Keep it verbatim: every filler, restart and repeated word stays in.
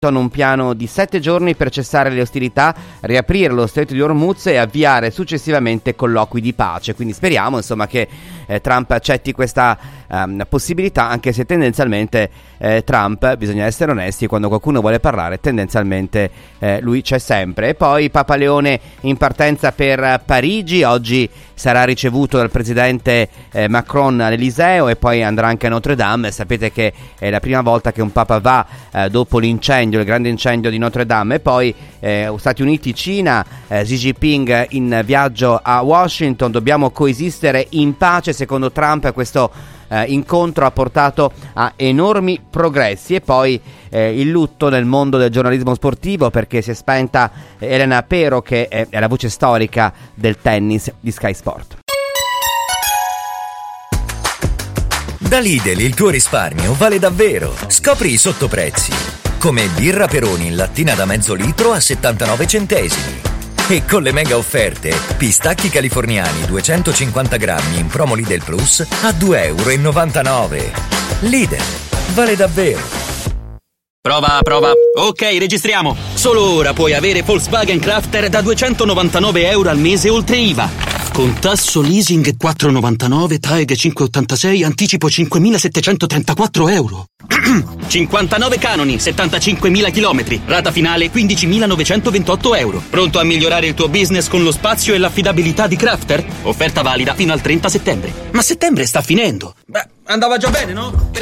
un piano di sette giorni per cessare le ostilità, riaprire lo stretto di Hormuz e avviare successivamente colloqui di pace. Quindi speriamo insomma che eh, Trump accetti questa um, possibilità, anche se tendenzialmente eh, Trump, bisogna essere onesti, quando qualcuno vuole parlare tendenzialmente eh, lui c'è sempre. E poi Papa Leone in partenza per Parigi, oggi sarà ricevuto dal presidente eh, Macron all'Eliseo e poi andrà anche a Notre Dame. Sapete che è la prima volta che un Papa va eh, dopo l'incendio il grande incendio di Notre Dame. E poi eh, Stati Uniti, Cina, eh, Xi Jinping in viaggio a Washington. Dobbiamo coesistere in pace, secondo Trump. Questo eh, incontro ha portato a enormi progressi. E poi eh, il lutto nel mondo del giornalismo sportivo, perché si è spenta Elena Pero, che è, è la voce storica del tennis di Sky Sport. Da Lidl il tuo risparmio vale davvero. Scopri i sottoprezzi, come birra Peroni in lattina da mezzo litro a settantanove centesimi. E con le mega offerte, pistacchi californiani duecentocinquanta grammi in promo Lidl Plus a due e novantanove euro. Lidl, vale davvero. Prova, prova. Ok, registriamo. Solo ora puoi avere Volkswagen Crafter da duecentonovantanove euro al mese oltre I V A. Con tasso leasing quattro e novantanove, T A E G cinque e ottantasei, anticipo cinquemilasettecentotrentaquattro euro. cinquantanove canoni, settantacinquemila chilometri, rata finale quindicimilanovecentoventotto euro. Pronto a migliorare il tuo business con lo spazio e l'affidabilità di Crafter? Offerta valida fino al trenta settembre. Ma settembre sta finendo. Beh, andava già bene, no?